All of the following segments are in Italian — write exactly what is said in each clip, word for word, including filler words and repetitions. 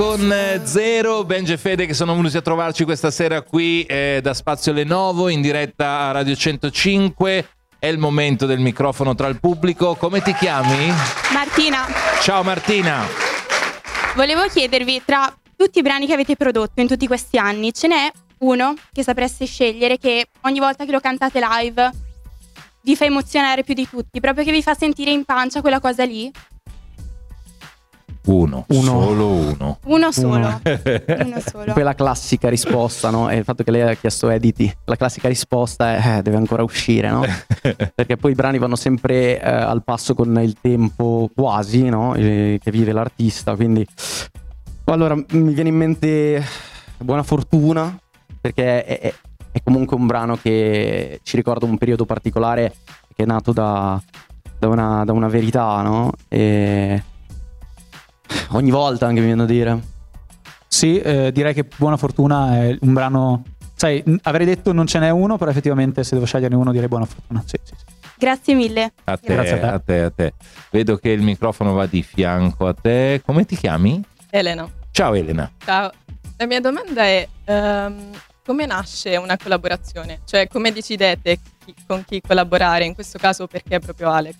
con Zero, Benji e Fede che sono venuti a trovarci questa sera qui eh, da Spazio Lenovo in diretta a Radio centocinque. È il momento del microfono tra il pubblico. Come ti chiami? Martina. Ciao Martina. Volevo chiedervi, tra tutti i brani che avete prodotto in tutti questi anni, ce n'è uno che sapreste scegliere che ogni volta che lo cantate live vi fa emozionare più di tutti, proprio che vi fa sentire in pancia quella cosa lì? Uno, uno. solo uno. Uno solo. Uno. Uno solo. Poi la classica risposta, no? E il fatto che lei ha chiesto editi, la classica risposta è eh, deve ancora uscire, no? Perché poi i brani vanno sempre eh, al passo con il tempo quasi, no? E, che vive l'artista, quindi allora mi viene in mente Buona Fortuna, perché è, è, è comunque un brano che ci ricorda un periodo particolare che è nato da, da, una, da una verità, no? E ogni volta anche mi viene a dire. Sì, eh, direi che Buona Fortuna è un brano. Sai, avrei detto non ce n'è uno, però effettivamente se devo sceglierne uno direi Buona Fortuna. Sì, sì, sì. Grazie mille. A te, Grazie a te. a te, a te. Vedo che il microfono va di fianco a te. Come ti chiami? Elena. Ciao Elena. Ciao. La mia domanda è um, come nasce una collaborazione? Cioè come decidete chi, con chi collaborare? In questo caso perché proprio Alex?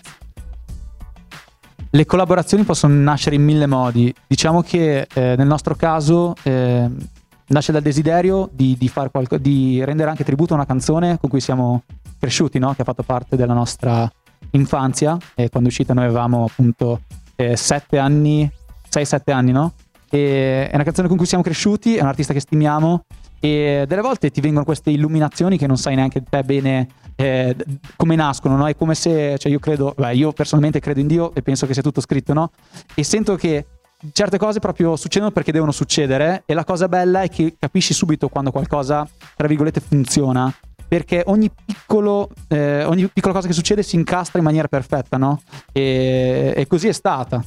Le collaborazioni possono nascere in mille modi. Diciamo che eh, nel nostro caso eh, nasce dal desiderio di, di, far qualco- di rendere anche tributo a una canzone con cui siamo cresciuti, no? Che ha fatto parte della nostra infanzia. E quando è uscita noi avevamo appunto eh, sette anni, sei sette anni, no? E è una canzone con cui siamo cresciuti, è un artista che stimiamo e delle volte ti vengono queste illuminazioni che non sai neanche te bene eh, come nascono, no? È come se, cioè io credo, beh, io personalmente credo in Dio e penso che sia tutto scritto, no? E sento che certe cose proprio succedono perché devono succedere e la cosa bella è che capisci subito quando qualcosa, tra virgolette, funziona, perché ogni piccolo eh, ogni piccola cosa che succede si incastra in maniera perfetta, no? E, e così è stata.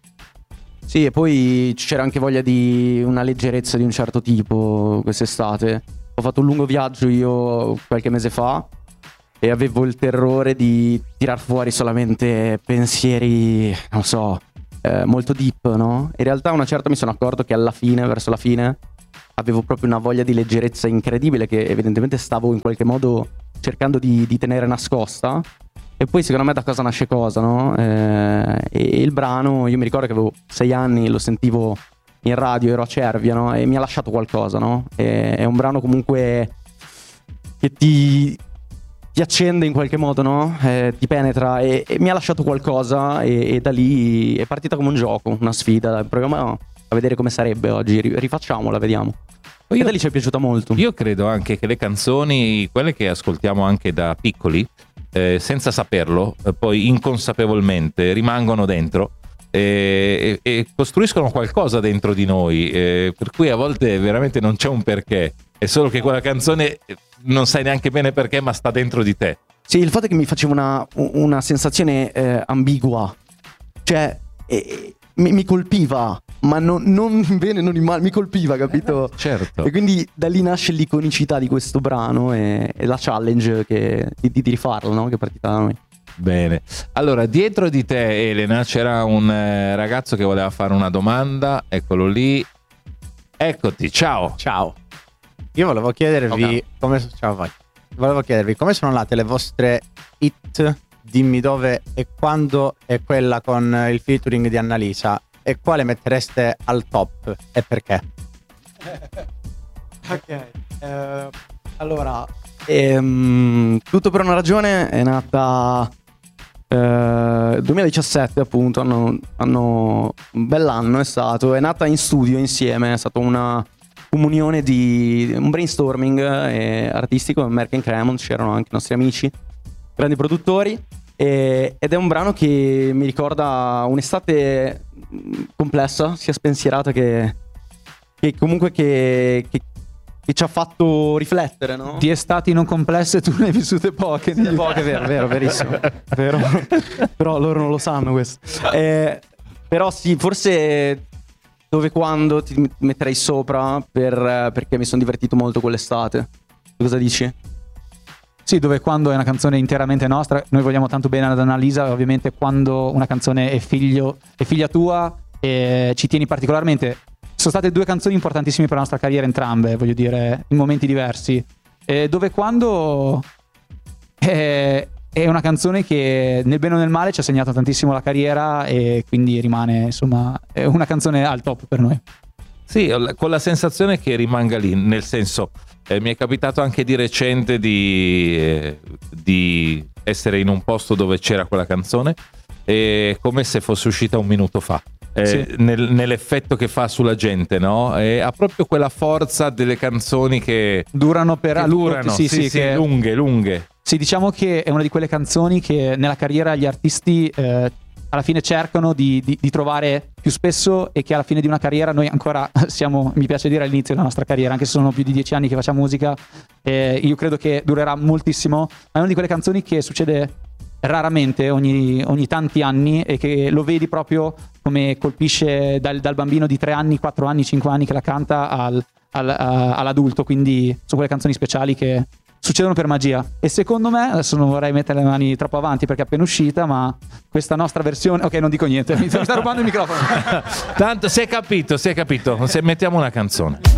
Sì, e poi c'era anche voglia di una leggerezza di un certo tipo quest'estate. Ho fatto un lungo viaggio io qualche mese fa e avevo il terrore di tirar fuori solamente pensieri, non so, eh, molto deep, no? In realtà a una certa mi sono accorto che alla fine, verso la fine, avevo proprio una voglia di leggerezza incredibile che evidentemente stavo in qualche modo cercando di, di tenere nascosta. E poi secondo me da cosa nasce cosa, no? Eh, e il brano, io mi ricordo che avevo sei anni, lo sentivo in radio, ero a Cervia, no? E mi ha lasciato qualcosa, no? E, è un brano comunque che ti, ti accende in qualche modo, no? Eh, ti penetra e, e mi ha lasciato qualcosa e, e da lì è partita come un gioco, una sfida. Proviamo a vedere come sarebbe oggi, rifacciamola, vediamo. Io, e da lì ci è piaciuta molto. Io credo anche che le canzoni, quelle che ascoltiamo anche da piccoli, Eh, senza saperlo, eh, poi inconsapevolmente rimangono dentro e, e, e costruiscono qualcosa dentro di noi, eh, per cui a volte veramente non c'è un perché, è solo che quella canzone non sai neanche bene perché, ma sta dentro di te. Sì, il fatto è che mi faceva una, una sensazione eh, ambigua, cioè eh, mi, mi colpiva, ma non, non in bene, non in male, mi colpiva, capito? Eh, certo. E quindi da lì nasce l'iconicità di questo brano e, e la challenge che, di, di rifarlo, no? Che è partita da noi. Bene, allora dietro di te Elena c'era un eh, ragazzo che voleva fare una domanda, eccolo lì, eccoti, ciao. Ciao, io volevo chiedervi Okay. come, ciao, vai. Volevo chiedervi come sono nate le vostre hit, dimmi dove e quando, e quella con il featuring di Annalisa, e quale mettereste al top e perché? Ok, eh, allora ehm, Tutto per una ragione è nata eh, duemiladiciassette, appunto, hanno, hanno un bell'anno è stato, è nata in studio insieme, è stata una comunione di un brainstorming eh, artistico, Merck and Cremont, c'erano anche i nostri amici, grandi produttori. E, ed è un brano che mi ricorda un'estate complessa, sia spensierata che, che comunque che, che, che ci ha fatto riflettere, no? Di estati non complesse tu ne hai vissute poche. Sì, poche, vero, vero, verissimo. Vero. Però loro non lo sanno questo. Eh, però sì, forse Dove Quando ti metterei sopra per, perché mi sono divertito molto quell'estate. Cosa dici? Sì, Dove Quando è una canzone interamente nostra. Noi vogliamo tanto bene ad Annalisa. Ovviamente quando una canzone è figlio è figlia tua e ci tieni particolarmente. sono state due canzoni importantissime per la nostra carriera entrambe, voglio dire, in momenti diversi. Eh, dove quando eh, è una canzone che nel bene o nel male ci ha segnato tantissimo la carriera e quindi rimane, insomma, è una canzone al top per noi. Sì, con la sensazione che rimanga lì, nel senso, eh, mi è capitato anche di recente di, eh, di essere in un posto dove c'era quella canzone, e come se fosse uscita un minuto fa. Eh, Sì. nel- nell'effetto che fa sulla gente, no? E ha proprio quella forza delle canzoni che, Durano per che a lungo, durano, sì, sì, sì, sì, che- lunghe, lunghe. Sì, diciamo che è una di quelle canzoni che nella carriera gli artisti eh, alla fine cercano di, di- di trovare più spesso, e che alla fine di una carriera noi ancora siamo, mi piace dire, all'inizio della nostra carriera, anche se sono più di dieci anni che facciamo musica, eh, io credo che durerà moltissimo, ma è una di quelle canzoni che succede raramente, ogni, ogni tanti anni, e che lo vedi proprio come colpisce dal, dal bambino di tre anni, quattro anni, cinque anni che la canta al, al- a- all'adulto, quindi sono quelle canzoni speciali che succedono per magia. E secondo me, adesso non vorrei mettere le mani troppo avanti perché è appena uscita, ma questa nostra versione, ok, non dico niente, mi sta rubando il microfono. Tanto si è capito, si è capito. Se mettiamo una canzone.